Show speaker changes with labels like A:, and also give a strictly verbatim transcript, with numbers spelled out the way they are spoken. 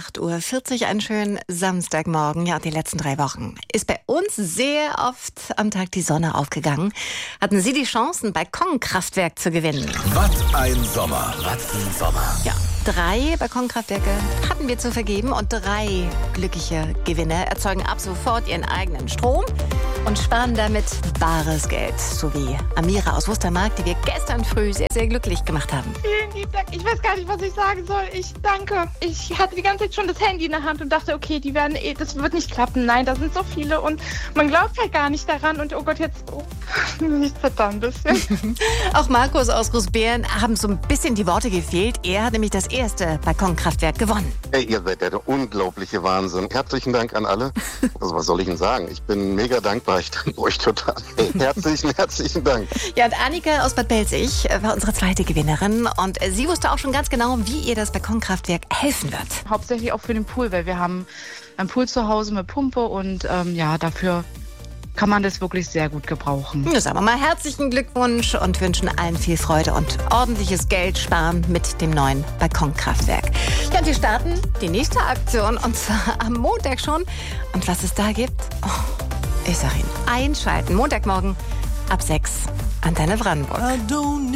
A: acht Uhr vierzig, einen schönen Samstagmorgen. Ja, die letzten drei Wochen ist bei uns sehr oft am Tag die Sonne aufgegangen. Hatten Sie die Chance, ein Balkonkraftwerk zu gewinnen?
B: Was ein Sommer, was ein Sommer.
A: Ja, drei Balkonkraftwerke hatten wir zu vergeben und drei glückliche Gewinner erzeugen ab sofort ihren eigenen Strom und sparen damit bares Geld. So wie Amira aus Wustermark, die wir gestern früh sehr, sehr glücklich gemacht haben.
C: Vielen lieben Dank. Ich weiß gar nicht, was ich sagen soll. Ich danke. Ich hatte die ganze Zeit schon das Handy in der Hand und dachte, okay, die werden eh, das wird nicht klappen. Nein, da sind so viele und man glaubt halt gar nicht daran. Und oh Gott, jetzt, oh, nicht verdammt bisschen.
A: Auch Markus aus Großbeeren haben so ein bisschen die Worte gefehlt. Er hat nämlich das erste Balkonkraftwerk gewonnen.
D: Hey, ihr seid der unglaubliche Wahnsinn. Herzlichen Dank an alle. Also was soll ich Ihnen sagen? Ich bin mega dankbar. Ich danke euch total. Hey, herzlichen, herzlichen Dank.
A: Ja, und Annika aus Bad Belzig war unsere zweite Gewinnerin. Und sie wusste auch schon ganz genau, wie ihr das Balkonkraftwerk helfen wird.
C: Hauptsächlich auch für den Pool, weil wir haben einen Pool zu Hause mit Pumpe und ähm, ja, dafür kann man das wirklich sehr gut gebrauchen.
A: Ja, sagen wir mal herzlichen Glückwunsch und wünschen allen viel Freude und ordentliches Geld sparen mit dem neuen Balkonkraftwerk. Ja, und wir starten die nächste Aktion und zwar am Montag schon. Und was es da gibt, oh, ich sag Ihnen, einschalten. Montagmorgen ab sechs. Antenne Brandenburg.